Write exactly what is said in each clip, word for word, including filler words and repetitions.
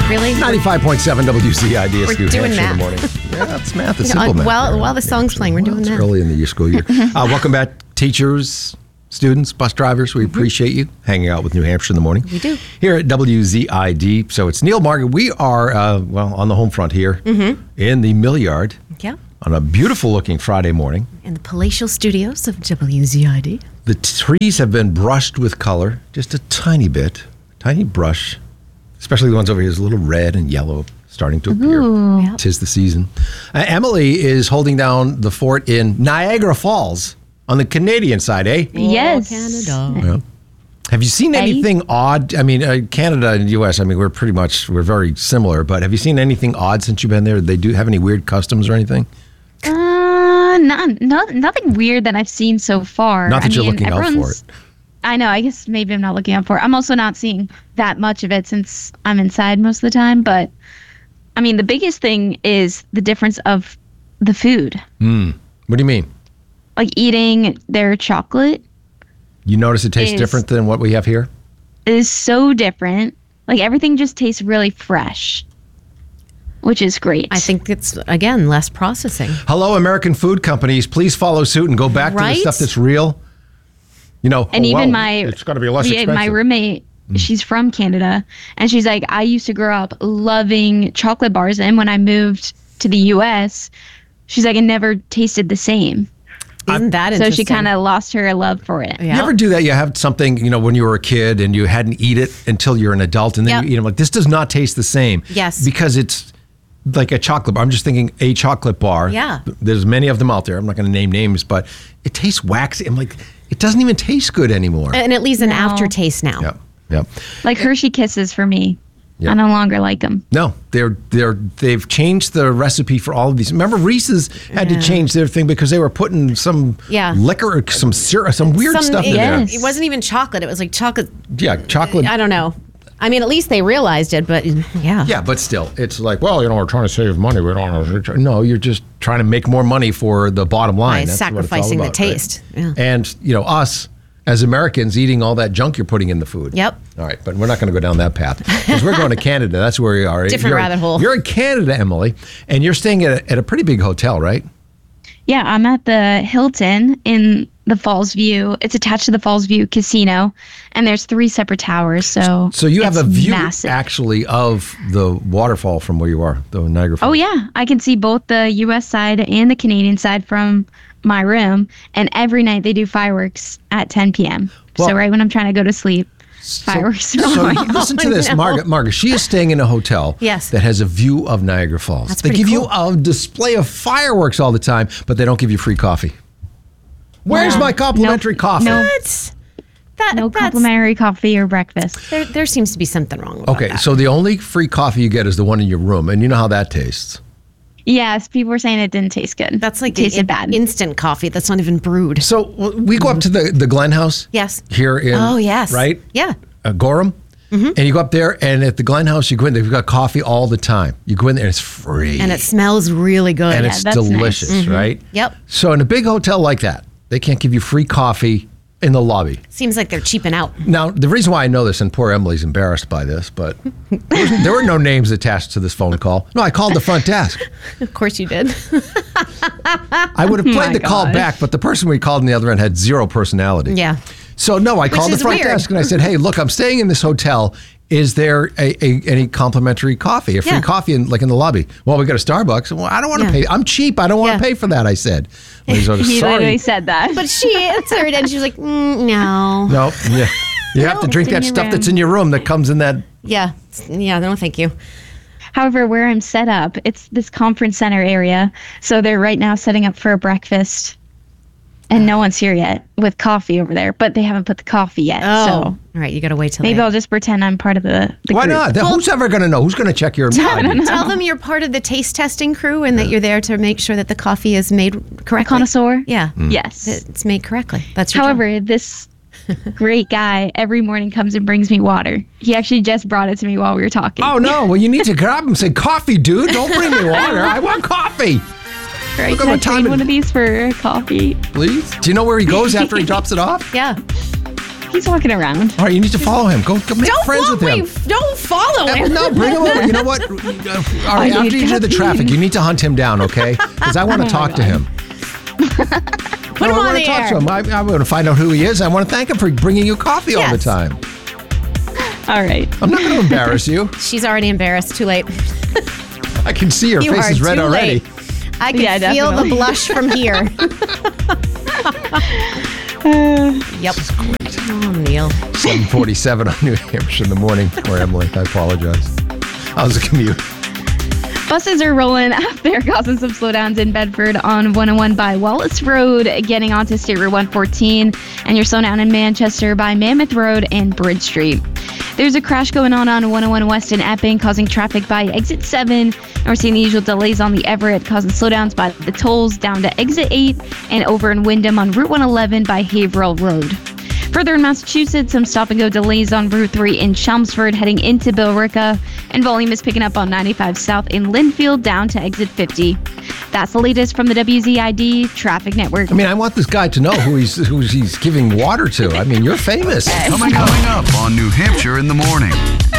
Really? ninety-five point seven W Z I D. We're New doing Hampshire in the math. morning. Yeah, it's math. It's You know, simple math. while- right? while the song's playing, we're Well, doing it's math. early in the school year. uh, welcome back, teachers, students, bus drivers. We appreciate you hanging out with New Hampshire in the morning. We do. Here at W Z I D. So it's Neil, Margaret. We are, uh, well, on the home front here in the Mill Yard Yeah. on a beautiful looking Friday morning. In the palatial studios of W Z I D. The trees have been brushed with color, just a tiny bit, tiny brush, especially the ones over here is a little red and yellow starting to appear. Yep. Tis the season. Uh, Emily is holding down the fort in Niagara Falls on the Canadian side, eh? Yes. Canada. Yeah. Have you seen Hey. anything odd? I mean, uh, Canada and U S, I mean, we're pretty much, we're very similar, but have you seen anything odd since you've been there? They do have any weird customs or anything? Uh, not, not, nothing weird that I've seen so far. Not that I you're mean, looking out for everyone's- it. I know. I guess maybe I'm not looking out for it. I'm also not seeing that much of it since I'm inside most of the time. But I mean, the biggest thing is the difference of the food. What do you mean? Like eating their chocolate You notice it tastes Is- different than what we have here? is so different. Like everything just tastes really fresh, which is great. I think it's, again, less processing. Hello, American food companies. Please follow suit and go back to Right? the stuff that's real. You know, And oh, even wow, my it's got to be less yeah, expensive. my roommate, she's from Canada, and she's like, I used to grow up loving chocolate bars, and when I moved to the U S, she's like, it never tasted the same. Isn't that So interesting? she kind of lost her love for it. Yeah. You ever do that? You have something, you know, when you were a kid and you hadn't eat it until you're an adult, and then Yep. you eat it. Like, this does not taste the same. Yes. Because it's like a chocolate bar. I'm just thinking a chocolate bar. Yeah. There's many of them out there. I'm not going to name names, but it tastes waxy. I'm like, it doesn't even taste good anymore. And it leaves an No. aftertaste now. Yep. Yep. Like Hershey Kisses for me. Yeah. I no longer like them. No, they're they're they've changed the recipe for all of these. Remember, Reese's had to change their thing because they were putting some Yeah. liquor, or some syrup, some weird Some- stuff in Yes. It wasn't even chocolate. It was like chocolate. there. Yeah, chocolate. I don't know. I mean, at least they realized it, but yeah. Yeah, but still, it's like, well, you know, we're trying to save money. We don't. No, you're just trying to make more money for the bottom line. By That's what it's all sacrificing the about, right? taste. Yeah. And you know, us as Americans eating all that junk you're putting in the food. Yep. All right, but we're not going to go down that path because we're going to Canada. That's where we are. Different You're- rabbit hole. You're in Canada, Emily, and you're staying at a, at a pretty big hotel, right? Yeah, I'm at the Hilton in the Falls View. It's attached to the Falls View Casino, and there's three separate towers. So So you have it's a view massive. actually of the waterfall from where you are, the Niagara Falls. Oh yeah, I can see both the U S side and the Canadian side from my room. And every night they do fireworks at ten p.m. Well- so right when I'm trying to go to sleep, fireworks are So on. you listen to Oh, this, no. Margaret. Margaret, she is staying in a hotel Yes. that has a view of Niagara Falls. That's they pretty give cool. you a display of fireworks all the time, but they don't give you free coffee. Where's Wow. my complimentary Nope. coffee? No. What? That, No that's, complimentary coffee or breakfast. there, there seems to be something wrong with Okay, that. so the only free coffee you get is the one in your room, and you know how that tastes. Yes, people were saying it didn't taste good. That's like it tasted in- bad. instant coffee that's not even brewed. So w- we go up to the, the Glen House. Yes. Here in Oh, yes. right Yeah. uh, Gorham. And you go up there, and at the Glen House, you go in. They've got coffee all the time. You go in there, and it's free, And it smells really good. and Yeah, it's that's nice. delicious, right? Yep. So in a big hotel like that, they can't give you free coffee in the lobby. Seems like they're cheaping out. Now, the reason why I know this, and poor Emily's embarrassed by this, but there, was, there were no names attached to this phone call. No, I called the front desk. Of course you did. I would have played my the call gosh. back, but the person we called on the other end had zero personality. Yeah. So no, I called the is front weird. desk and I said, "Hey, look, I'm staying in this hotel. Is there a, a any complimentary coffee, a free Yeah. coffee in like in the lobby?" Well, we got a Starbucks. Well, I don't want to Yeah. pay. I'm cheap. I don't want to Yeah. pay for that. I said. And he's like, he sorry. literally said that. But she answered and she was like, mm, no. No, yeah. You have to No, drink it's in that your stuff room. that's in your room that comes in that. Yeah. Yeah, no, thank you. However, where I'm set up, it's this conference center area. So they're right now setting up for a breakfast. And no one's here yet with coffee over there, but they haven't put the coffee yet. Oh. So All right, you got to wait till maybe they... I'll just pretend I'm part of the, the Why group. not? Then who's ever going to know? Who's going to check your? I D? Tell them you're part of the taste testing crew and that you're there to make sure that the coffee is made correctly. Connoisseur? Yeah. Yes. It's made correctly. That's your job. However, this great guy every morning comes and brings me water. He actually just brought it to me while we were talking. Oh no! Well, you need to grab him and say, "Coffee, dude! Don't bring me water. I want coffee, Right, look at can my I time trade in- one of these for coffee? please." Do you know where he goes after he drops it off? Yeah. He's walking around. All right, you need to follow him. Go, go make Don't friends follow with him. me. Don't follow Uh, him. No, bring him over. You know what? Uh, All right, I after you do the need traffic, you need to hunt him down, okay? Because I want to Oh, talk my to him. Put No, him I on want the to talk air. to him. I, I want to find out who he is. I want to thank him for bringing you coffee all the Yes. time. All right. I'm not going to embarrass you. She's already embarrassed. Too late. I can see your You face are is red too already. late. I can Yeah, feel definitely. the blush from here. Yep. Oh, Neil. seven forty-seven on New Hampshire in the morning. Or Emily, I apologize. How's the commute? Buses are rolling out there, causing some slowdowns in Bedford on one oh one by Wallace Road, getting onto State Route one fourteen, and you're slowed down in Manchester by Mammoth Road and Bridge Street. There's a crash going on on one oh one West in Epping, causing traffic by Exit seven, and we're seeing the usual delays on the Everett, causing slowdowns by the tolls down to Exit eight, and over in Wyndham on Route one eleven by Haverhill Road. Further in Massachusetts, some stop-and-go delays on Route three in Chelmsford heading into Billerica, and volume is picking up on ninety-five South in Linfield down to Exit fifty. That's the latest from the W Z I D Traffic Network. I mean, I want this guy to know who he's who he's giving water to. I mean, you're famous. Coming, coming up on New Hampshire in the morning.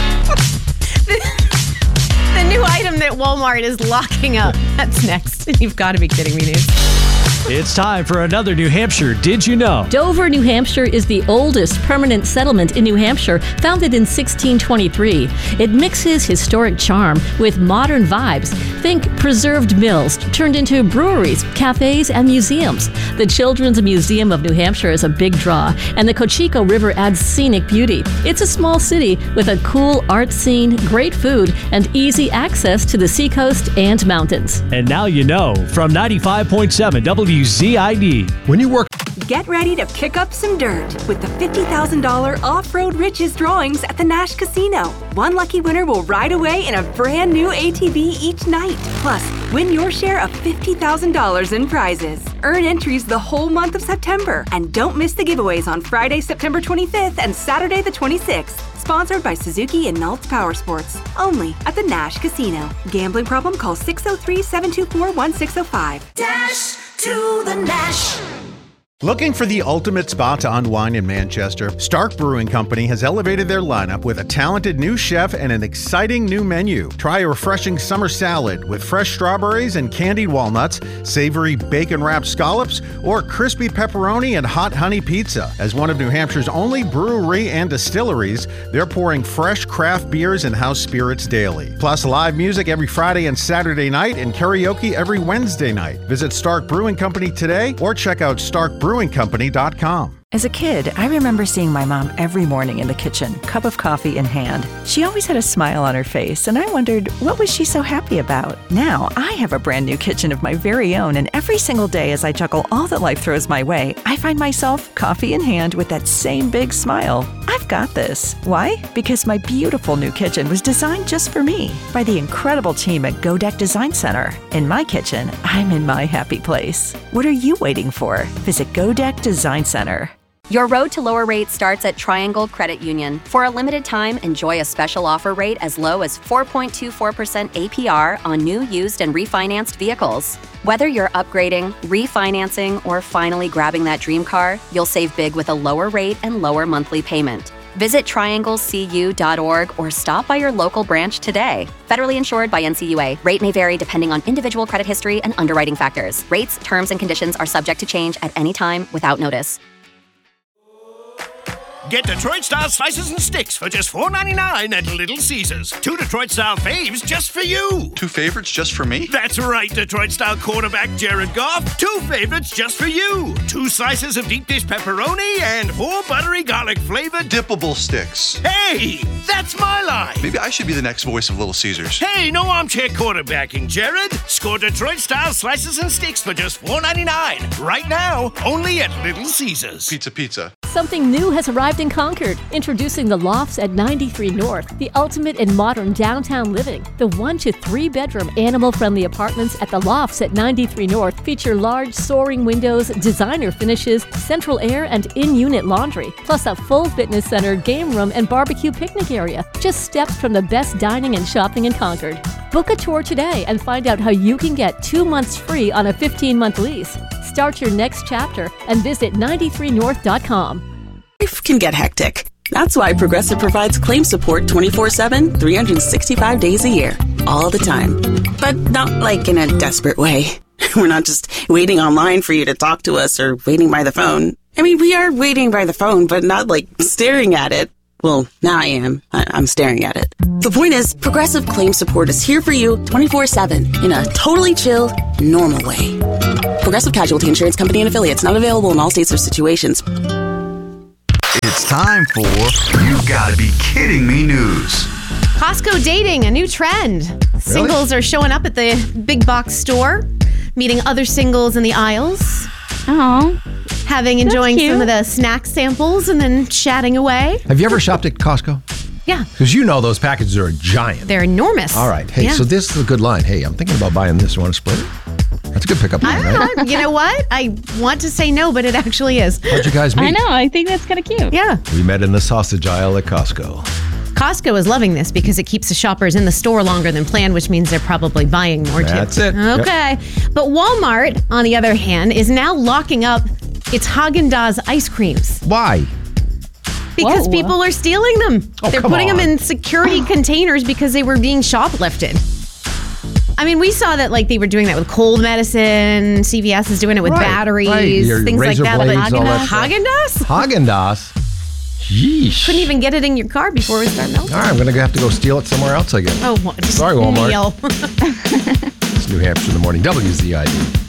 The new item that Walmart is locking up. That's next. You've got to be kidding me, News. It's time for another New Hampshire Did You Know? Dover, New Hampshire is the oldest permanent settlement in New Hampshire, founded in sixteen twenty-three. It mixes historic charm with modern vibes. Think preserved mills turned into breweries, cafes, and museums. The Children's Museum of New Hampshire is a big draw, and the Cocheco River adds scenic beauty. It's a small city with a cool art scene, great food, and easy access to the seacoast and mountains. And now you know from ninety-five point seven W Z I D. When you work Get ready to kick up some dirt with the fifty thousand dollars Off-Road Riches drawings at the Nash Casino. One lucky winner will ride away in a brand new A T V each night. Plus, win your share of fifty thousand dollars in prizes. Earn entries the whole month of September. And don't miss the giveaways on Friday, September twenty-fifth and Saturday the twenty-sixth. Sponsored by Suzuki and Naltz Power Sports. Only at the Nash Casino. Gambling problem? Call six oh three, seven two four, one six oh five. Dash to the Nash. Looking for the ultimate spot to unwind in Manchester? Stark Brewing Company has elevated their lineup with a talented new chef and an exciting new menu. Try a refreshing summer salad with fresh strawberries and candied walnuts, savory bacon-wrapped scallops, or crispy pepperoni and hot honey pizza. As one of New Hampshire's only brewery and distilleries, they're pouring fresh craft beers and house spirits daily. Plus live music every Friday and Saturday night and karaoke every Wednesday night. Visit Stark Brewing Company today or check out stark brewing company dot com. As a kid, I remember seeing my mom every morning in the kitchen, cup of coffee in hand. She always had a smile on her face, and I wondered, what was she so happy about? Now, I have a brand new kitchen of my very own, and every single day as I juggle all that life throws my way, I find myself coffee in hand with that same big smile. I've got this. Why? Because my beautiful new kitchen was designed just for me by the incredible team at Godeck Design Center. In my kitchen, I'm in my happy place. What are you waiting for? Visit Godeck Design Center. Your road to lower rates starts at Triangle Credit Union. For a limited time, enjoy a special offer rate as low as four point two four percent A P R on new, used, and refinanced vehicles. Whether you're upgrading, refinancing, or finally grabbing that dream car, you'll save big with a lower rate and lower monthly payment. Visit triangle c u dot org or stop by your local branch today. Federally insured by N C U A. Rate may vary depending on individual credit history and underwriting factors. Rates, terms, and conditions are subject to change at any time without notice. Get Detroit-style slices and sticks for just four ninety-nine at Little Caesars. Two Detroit-style faves just for you. Two favorites just for me? That's right, Detroit-style quarterback Jared Goff. Two favorites just for you. Two slices of deep dish pepperoni and four buttery garlic-flavored dippable sticks. Hey, that's my line. Maybe I should be the next voice of Little Caesars. Hey, no armchair quarterbacking, Jared. Score Detroit-style slices and sticks for just four ninety-nine. Right now, only at Little Caesars. Pizza, pizza. Something new has arrived in Concord. Introducing the Lofts at ninety-three North, the ultimate in modern downtown living. The one to three bedroom animal-friendly apartments at the Lofts at ninety-three North feature large soaring windows, designer finishes, central air, and in-unit laundry, plus a full fitness center, game room, and barbecue picnic area. Just steps from the best dining and shopping in Concord. Book a tour today and find out how you can get two months free on a fifteen month lease. Start your next chapter and visit ninety-three north dot com. life can get hectic. That's why Progressive provides claim support twenty-four seven, three hundred sixty-five days a year, all the time. But not like in a desperate way. We're not just waiting online for you to talk to us or waiting by the phone. I mean, we are waiting by the phone, but not like staring at it. Well, now I am. I- I'm staring at it. The point is, Progressive Claim Support is here for you twenty-four seven in a totally chill, normal way. Progressive Casualty Insurance Company and Affiliates, not available in all states or situations. It's time for You Gotta Be Kidding Me news. Costco dating, a new trend. Singles are showing up at the big box store, meeting other singles in the aisles. Oh, having, enjoying some of the snack samples and then chatting away. Have you ever shopped at Costco? Yeah. Because you know those packages are a giant. They're enormous. All right. Hey, Yeah. so this is a good line. Hey, I'm thinking about buying this. You want to split it? That's a good pickup line, I right? don't know. You know what? I want to say no, but it actually is. How'd you guys meet? I know. I think that's kind of cute. Yeah. We met in the sausage aisle at Costco. Costco is loving this because it keeps the shoppers in the store longer than planned, which means they're probably buying more too. That's it. Yep. Okay. But Walmart, on the other hand, is now locking up its Haagen-Dazs ice creams. Why? Because Whoa. people are stealing them. Oh, They're come putting on. them in security containers because they were being shoplifted. I mean, we saw that like they were doing that with cold medicine. C V S is doing it with Right, batteries, right. Your things like razor that. blades, But all that stuff. Haagen-Dazs? Haagen-Dazs? Yeesh. Couldn't even get it in your car before it started melting. All right, I'm going to have to go steal it somewhere else, I guess. Oh, what? Sorry, Walmart. Neil. It's New Hampshire in the morning. W Z I D.